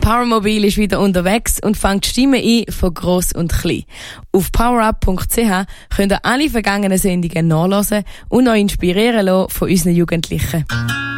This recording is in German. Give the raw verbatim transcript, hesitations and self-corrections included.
Powermobil ist wieder unterwegs und fängt Stimmen ein von gross und klein. Auf powerup punkt c h könnt ihr alle vergangenen Sendungen nachhören und euch inspirieren lassen von unseren Jugendlichen.